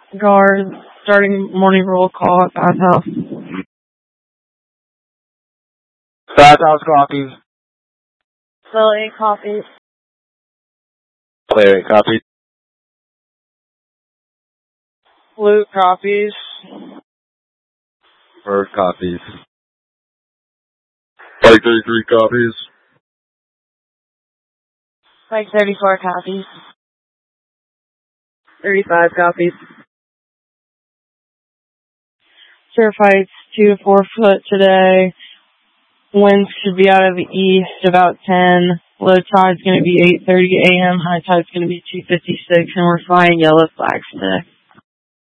Guard, starting morning roll call at Bathhouse. Bathhouse copies. Lily copies. Larry copies. Luke copies. Bird copies. Spike 33 copies. Spike 34 copies. 35 copies. Surfights 2 to 4 foot today. Winds should be out of the east about 10. Low tide's going to be 8:30 a.m. High tide's going to be 2:56, and we're flying yellow flags today.